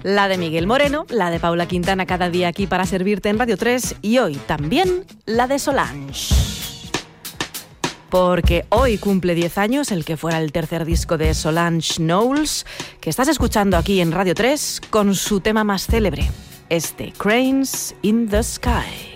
La de Miguel Moreno, la de Paula Quintana cada día aquí para servirte en Radio 3 y hoy también la de Solange. Porque hoy cumple 10 años el que fuera el tercer disco de Solange Knowles, que estás escuchando aquí en Radio 3 con su tema más célebre, Cranes in the Sky.